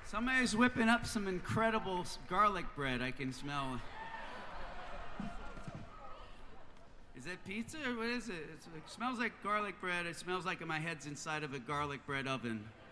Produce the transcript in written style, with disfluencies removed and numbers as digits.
Somebody's whipping up some incredible garlic bread I can smell. Is that pizza or what is it? It smells like garlic bread. It smells like my head's inside of a garlic bread oven.